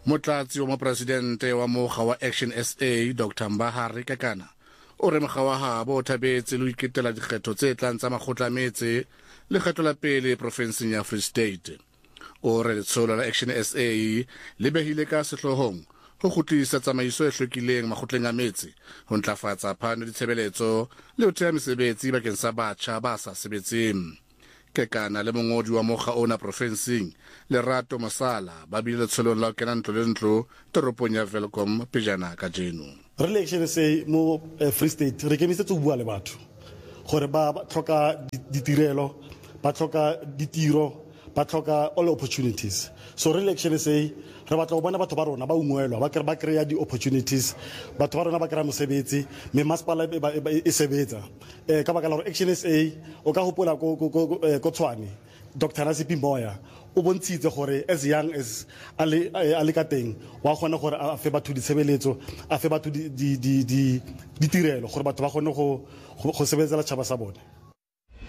Motlatsi wa Mopresidente wa Mokga wa Action SA Dr Mbahari Kekana o re mokga wa habo o thabetse le iketela dikgetho tse tlang tsa makgotla a metse le kgetho la pele profenseng ya Free State. O re letsholo la Action SA le behile ka sehlohong ho kgutlisa tsamaiso e hlwekileng makgotleng a metse ho ntlafatsa phano ditshebeletso le ho theha mesebetsi bakeng sa batjha ba sa sebetseng. Kekana le mongodi wa mokga ona profenseng Lerato Mosala ba bile letsholong la ho kena ntlo le ntlo toropong ya Welkom pejana ka jeno. Re-election se mo Free State re kemisetse go bua le batho gore ba tlhoka ditirelo, ba tlhoka ditiro, ba tlhoka all opportunities. So re-election se re batla go bona batho ba rona ba ungwelwa ba kry-a di-opportunities, batho ba rona ba kry-a mosebetsi, mme masepala e sebetsa ka baka la gore Action SA o ka gopola ko Tshwane Dr Nasipi Moya o bontshitse gore as young as a le ka teng wa kgona gore a fe batho ditshebeletso, a fe batho ditirelo gore batho ba kgone go sebetsela tšhaba sa bone.